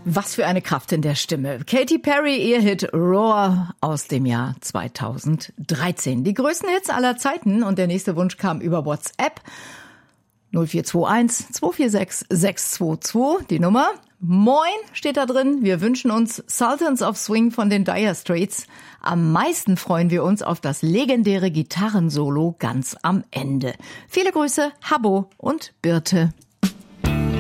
Was für eine Kraft in der Stimme. Katy Perry, ihr Hit Roar aus dem Jahr 2013. Die größten Hits aller Zeiten und der nächste Wunsch kam über WhatsApp. 0421 246 622, die Nummer. Moin steht da drin. Wir wünschen uns Sultans of Swing von den Dire Straits. Am meisten freuen wir uns auf das legendäre Gitarrensolo ganz am Ende. Viele Grüße, Habbo und Birte.